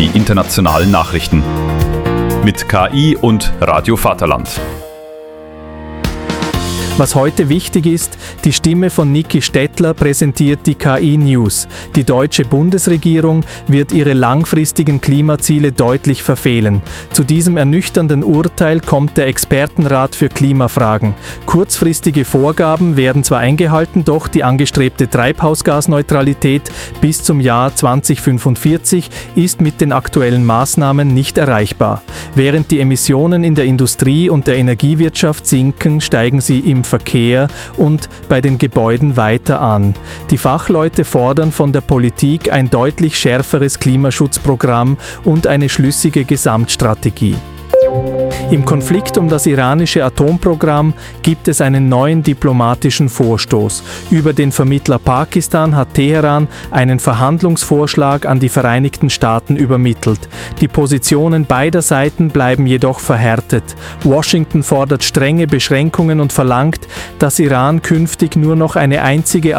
die internationalen Nachrichten. Mit KI und Radio Vaterland. Was heute wichtig ist, die Stimme von Niki Stettler präsentiert die KI-News. Die deutsche Bundesregierung wird ihre langfristigen Klimaziele deutlich verfehlen. Zu diesem ernüchternden Urteil kommt der Expertenrat für Klimafragen. Kurzfristige Vorgaben werden zwar eingehalten, doch die angestrebte Treibhausgasneutralität bis zum Jahr 2045 ist mit den aktuellen Maßnahmen nicht erreichbar. Während die Emissionen in der Industrie und der Energiewirtschaft sinken, steigen sie im Verkehr und bei den Gebäuden weiter an. Die Fachleute fordern von der Politik ein deutlich schärferes Klimaschutzprogramm und eine schlüssige Gesamtstrategie. Im Konflikt um das iranische Atomprogramm gibt es einen neuen diplomatischen Vorstoß. Über den Vermittler Pakistan hat Teheran einen Verhandlungsvorschlag an die Vereinigten Staaten übermittelt. Die Positionen beider Seiten bleiben jedoch verhärtet. Washington fordert strenge Beschränkungen und verlangt, dass Iran künftig nur noch eine einzige